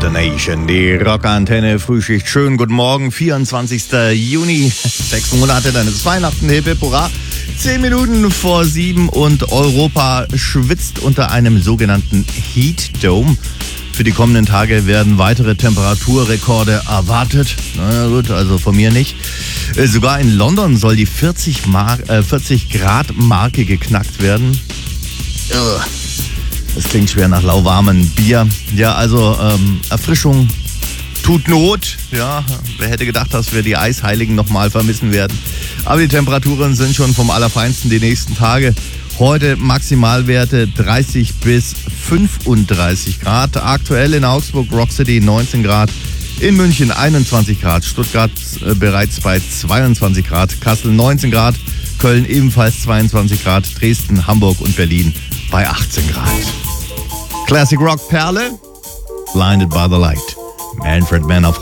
Nation, die Rockantenne Frühschicht. Schönen guten Morgen, 24. Juni, 6 Monate, dann ist Weihnachten, hip hip hurra. 10 Minuten vor 7 und Europa schwitzt unter einem sogenannten Heat Dome. Für die kommenden Tage werden weitere Temperaturrekorde erwartet. Na gut, also von mir nicht. Sogar in London soll die 40 Grad Marke geknackt werden. Das klingt schwer nach lauwarmem Bier. Ja, also Erfrischung tut Not. Ja, wer hätte gedacht, dass wir die Eisheiligen nochmal vermissen werden. Aber die Temperaturen sind schon vom Allerfeinsten die nächsten Tage. Heute Maximalwerte 30 bis 35 Grad. Aktuell in Augsburg, Rock City 19 Grad. In München 21 Grad. Stuttgart bereits bei 22 Grad. Kassel 19 Grad. Köln ebenfalls 22 Grad. Dresden, Hamburg und Berlin bei 18 Grad. Classic Rock Perle, Blinded by the Light. Manfred Mann auf